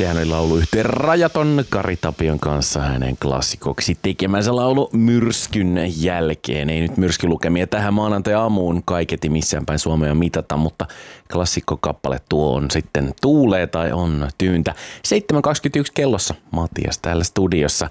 Sehän oli lauluyhtiö Rajaton Kari Tapion kanssa hänen klassikoksi tekemänsä laulu Myrskyn jälkeen. Ei nyt myrskylukemia tähän maanantai-aamuun kaiketi missään päin Suomea mitata, mutta klassikkokappale tuo on sitten tuulee tai on tyyntä. 7.21 kellossa Matias täällä studiossa.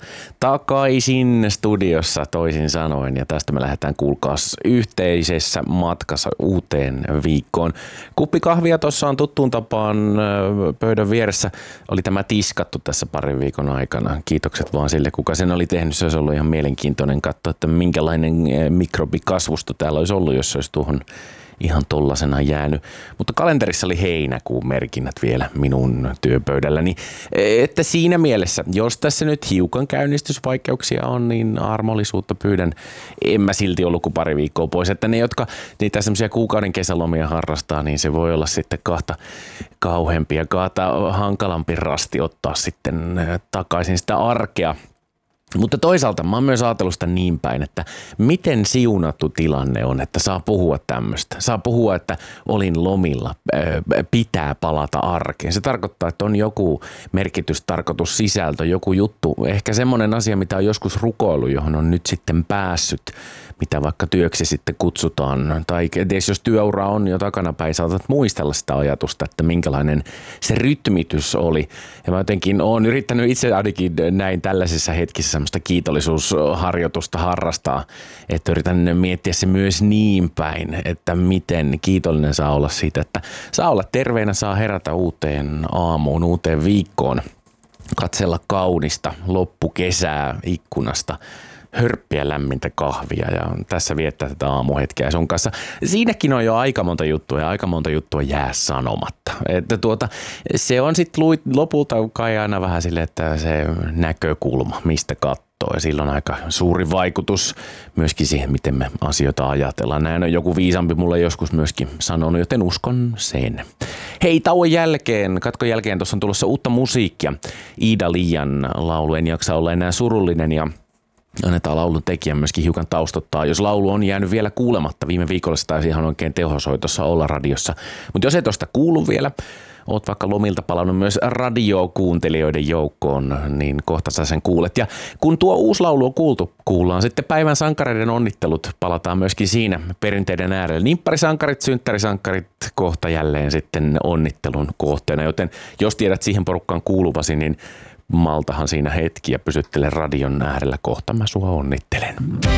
Takaisin studiossa toisin sanoen ja tästä me lähdetään kuulkaas yhteisessä matkassa uuteen viikkoon. Kuppi kahvia tuossa on tuttuun tapaan pöydän vieressä. Oli tämä tiskattu tässä parin viikon aikana. Kiitokset vaan sille, kuka sen oli tehnyt. Se olisi ollut ihan mielenkiintoinen katsoa, että minkälainen mikrobikasvusto täällä olisi ollut, jos se olisi tuohon ihan tollasena jäänyt. Mutta kalenterissa oli heinäkuun merkinnät vielä minun työpöydälläni. Että siinä mielessä, jos tässä nyt hiukan käynnistysvaikeuksia on, niin armollisuutta pyydän. En mä silti ollut kuin pari viikkoa pois. Että ne, jotka niitä semmoisia kuukauden kesälomia harrastaa, niin se voi olla sitten kahta kauheampi ja kahta hankalampi rasti ottaa sitten takaisin sitä arkea. Mutta toisaalta mä oon myös ajatellut sitä niin päin, että miten siunattu tilanne on, että saa puhua tämmöistä. Saa puhua, että olin lomilla, pitää palata arkeen. Se tarkoittaa, että on joku merkitys, tarkoitus, sisältö, joku juttu. Ehkä semmoinen asia, mitä on joskus rukoillut, johon on nyt sitten päässyt, mitä vaikka työksi sitten kutsutaan. Tai edes jos työura on jo takanapäin, saatat muistella sitä ajatusta, että minkälainen se rytmitys oli. Ja mä jotenkin oon yrittänyt itse ainakin näin tällaisissa hetkissä semmoista kiitollisuusharjoitusta harrastaa, että yritän miettiä se myös niin päin, että miten kiitollinen saa olla siitä, että saa olla terveenä, saa herätä uuteen aamuun, uuteen viikkoon, katsella kaunista loppukesää ikkunasta, hörppiä lämmintä kahvia ja tässä viettää tätä aamuhetkeä sun kanssa. Siinäkin on jo aika monta juttua ja aika monta juttua jää sanomatta. Että se on sitten lopulta kai aina vähän silleen, että se näkökulma, mistä katsoo. Ja sillä on aika suuri vaikutus myöskin siihen, miten me asioita ajatellaan. Näin on joku viisampi mulle joskus myöskin sanonut, joten uskon sen. Hei, katkon jälkeen tuossa on tulossa uutta musiikkia. Iida Liian laulu En jaksa olla enää surullinen ja annetaan laulun tekijän myöskin hiukan taustottaa. Jos laulu on jäänyt vielä kuulematta, viime viikolla se taisi ihan oikein tehosoitossa olla radiossa. Mutta jos et tuosta kuulu vielä, oot vaikka lomilta palannut myös radiokuuntelijoiden joukkoon, niin kohta sä sen kuulet. Ja kun tuo uusi laulu on kuultu, kuullaan sitten päivän sankareiden onnittelut. Palataan myöskin siinä perinteiden äärellä. Nimpparisankarit, synttärisankarit kohta jälleen sitten onnittelun kohteena. Joten jos tiedät siihen porukkaan kuuluvasi, niin maltahan siinä hetki ja pysyttele radion äärellä. Kohta mä sua onnittelen.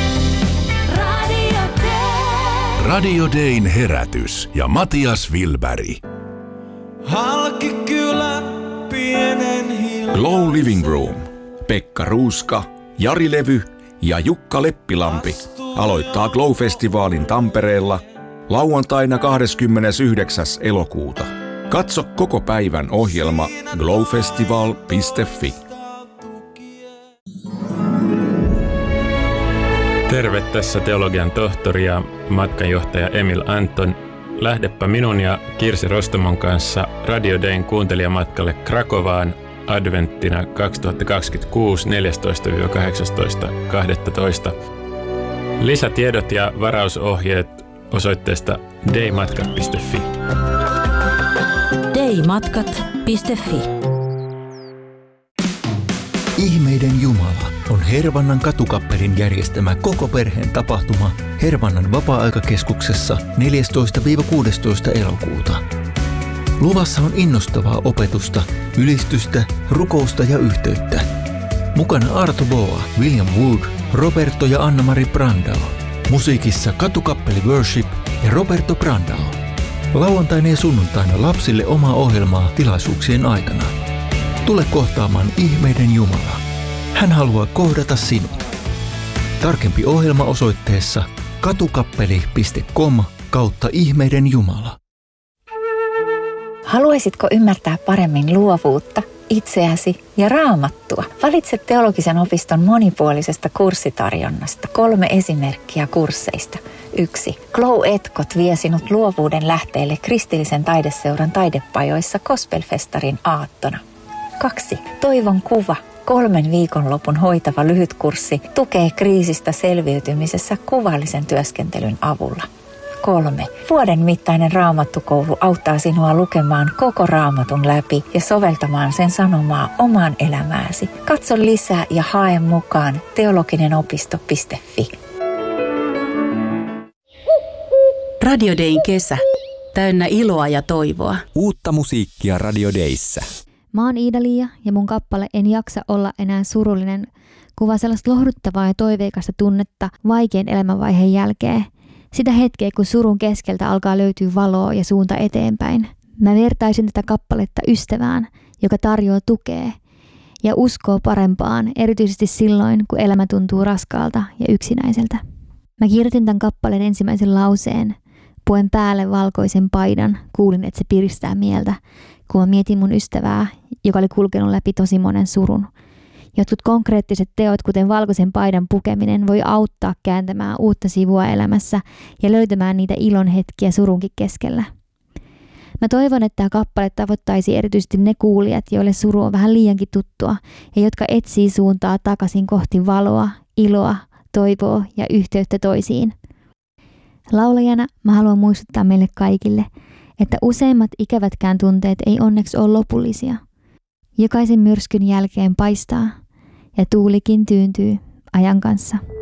Radio Dayn herätys ja Matias Wilberg. Halkikylä pienen hiljaisen. Glow Living Room. Pekka Ruuska, Jari Levy ja Jukka Leppilampi aloittaa Glow-festivaalin Tampereella lauantaina 29. elokuuta. Katso koko päivän ohjelma glowfestival.fi. Terve, tässä teologian tohtori ja matkanjohtaja Emil Anton. Lähdepä minun ja Kirsi Rostomon kanssa Radio Dayn kuuntelijamatkalle Krakovaan adventtina 2026 14-18.12. Lisätiedot ja varausohjeet osoitteesta daymatkat.fi. daymatkat.fi. Ihmeiden Jumala on Hervannan katukappelin järjestämä koko perheen tapahtuma Hervannan vapaa-aikakeskuksessa 14-16. elokuuta. Luvassa on innostavaa opetusta, ylistystä, rukousta ja yhteyttä. Mukana Arto Boa, William Wood, Roberto ja Anna-Mari Brandao. Musiikissa katukappeli Worship ja Roberto Brandao. Lauantaina ja sunnuntaina lapsille omaa ohjelmaa tilaisuuksien aikana. Tule kohtaamaan ihmeiden Jumala. Hän haluaa kohdata sinut. Tarkempi ohjelma osoitteessa katukappeli.com/ihmeiden Jumala. Haluaisitko ymmärtää paremmin luovuutta, itseäsi ja Raamattua? Valitse teologisen opiston monipuolisesta kurssitarjonnasta 3 esimerkkiä kursseista. 1. Glow-etkot vie sinut luovuuden lähteelle kristillisen taideseuran taidepajoissa Gospelfestarin aattona. 2. Toivon kuva. 3 viikonlopun hoitava lyhytkurssi tukee kriisistä selviytymisessä kuvallisen työskentelyn avulla. 3. Vuoden mittainen raamattukoulu auttaa sinua lukemaan koko raamatun läpi ja soveltamaan sen sanomaa omaan elämääsi. Katso lisää ja hae mukaan teologinenopisto.fi. Radio Dayn kesä. Täynnä iloa ja toivoa. Uutta musiikkia Radio Dayssä. Mä oon Iida-Liia ja mun kappale En jaksa olla enää surullinen kuvaa sellaista lohduttavaa ja toiveikasta tunnetta vaikean elämänvaiheen jälkeen. Sitä hetkeä, kun surun keskeltä alkaa löytyä valoa ja suunta eteenpäin. Mä vertaisin tätä kappaletta ystävään, joka tarjoaa tukea ja uskoo parempaan, erityisesti silloin, kun elämä tuntuu raskaalta ja yksinäiseltä. Mä kirjoitin tämän kappaleen ensimmäisen lauseen. Puen päälle valkoisen paidan, kuulin, että se piristää mieltä, kun mä mietin mun ystävää, joka oli kulkenut läpi tosi monen surun. Jotkut konkreettiset teot, kuten valkoisen paidan pukeminen, voi auttaa kääntämään uutta sivua elämässä ja löytämään niitä ilon hetkiä surunkin keskellä. Mä toivon, että tämä kappale tavoittaisi erityisesti ne kuulijat, joille suru on vähän liiankin tuttua ja jotka etsii suuntaa takaisin kohti valoa, iloa, toivoa ja yhteyttä toisiin. Laulajana mä haluan muistuttaa meille kaikille, että useimmat ikävätkään tunteet ei onneksi ole lopullisia. Jokaisen myrskyn jälkeen paistaa ja tuulikin tyyntyy ajan kanssa.